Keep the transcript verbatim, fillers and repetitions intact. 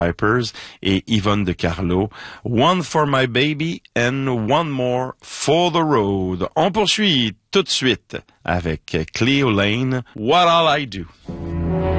Pipers et Yvonne de Carlo. One for my baby and one more for the road. On poursuit tout de suite avec Cleo Lane, What'll I Do?